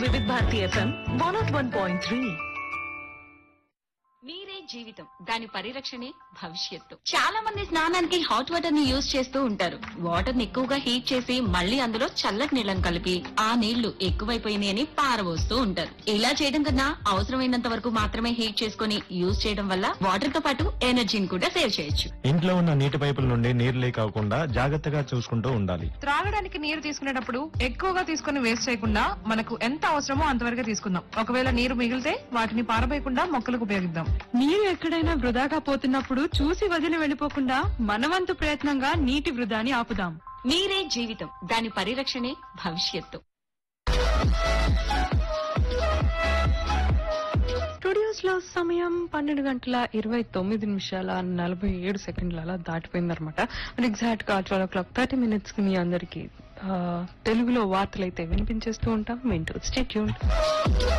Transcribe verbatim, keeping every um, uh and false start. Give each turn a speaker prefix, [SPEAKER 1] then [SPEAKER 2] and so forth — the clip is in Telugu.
[SPEAKER 1] వివిధ Bharati FM one not one point three.
[SPEAKER 2] నీరే జీవితం, దాని పరిరక్షణే భవిష్యత్తు. చాలా మంది స్నానానికి హాట్ వాటర్ ని యూజ్ చేస్తూ ఉంటారు. వాటర్ ని ఎక్కువగా హీట్ చేసి మళ్ళీ అందులో చల్లటి నీళ్లను కలిపి ఆ నీళ్లు ఎక్కువైపోయినాయి అని పారబోస్తూ ఉంటారు. ఇలా చేయడం కన్నా అవసరమైనంత వరకు మాత్రమే హీట్ చేసుకుని యూజ్ చేయడం వల్ల వాటర్ తో పాటు ఎనర్జీని కూడా సేవ్ చేయొచ్చు.
[SPEAKER 3] ఇంట్లో ఉన్న నీటి పైపుల నుండి నీరు లీక్ అవ్వకుండా జాగ్రత్తగా చూసుకుంటూ ఉండాలి.
[SPEAKER 4] త్రాగడానికి నీరు తీసుకునేటప్పుడు ఎక్కువగా తీసుకుని వేస్ట్ చేయకుండా మనకు ఎంత అవసరమో అంతవరకే తీసుకుందాం. ఒకవేళ నీరు మిగిలితే వాటిని పారబోయకుండా మొక్కలకు ఉపయోగిద్దాం.
[SPEAKER 5] నీరు ఎక్కడైనా వృధాగా పోతున్నప్పుడు చూసి వదిలి వెళ్లిపోకుండా మనవంతు ప్రయత్నంగా నీటి వృధాని ఆపుదాం.
[SPEAKER 2] నీరే జీవితం, దాని పరిరక్షణే భవిష్యత్తు.
[SPEAKER 5] స్టూడియోస్ లో సమయం పన్నెండు గంటల ఇరవై తొమ్మిది నిమిషాల నలభై ఏడు సెకండ్ల అలా దాటిపోయిందనమాట. ఎగ్జాక్ట్ గా ట్వెల్వ్ ఓ క్లాక్ థర్టీ మినిట్స్ కి మీ అందరికి తెలుగులో వార్తలు అయితే వినిపించేస్తూ ఉంటాం. వింటూ స్టే ట్యూన్డ్.